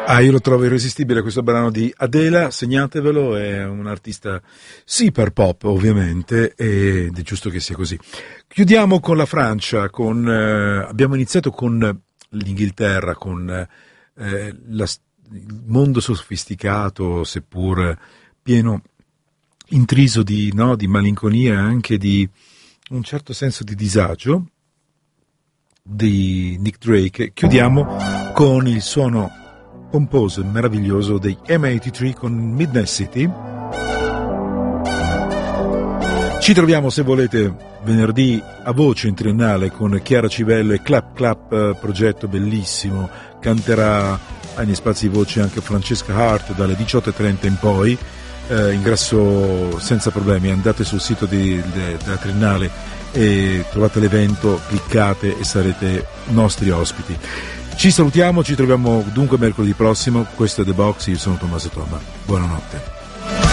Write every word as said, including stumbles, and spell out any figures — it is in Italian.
Ah, io lo trovo irresistibile questo brano di Adela, segnatevelo, è un artista super pop ovviamente ed è giusto che sia così. Chiudiamo con la Francia, con, eh, abbiamo iniziato con l'Inghilterra, con eh, la, il mondo sofisticato, seppur pieno, intriso di, no, di malinconia e anche di un certo senso di disagio di Nick Drake. Chiudiamo con il suono pomposo e meraviglioso dei M ottantatré con Midnight City. Ci troviamo, se volete, venerdì a voce in triennale con Chiara Civello e Clap Clap, progetto bellissimo. Canterà agli spazi di voce anche Francesca Hart dalle diciotto e trenta in poi. Eh, ingresso senza problemi, andate sul sito di, de, della triennale e trovate l'evento, cliccate e sarete nostri ospiti. Ci salutiamo, ci troviamo dunque mercoledì prossimo. Questo è The Box, io sono Tommaso Toma. Buonanotte.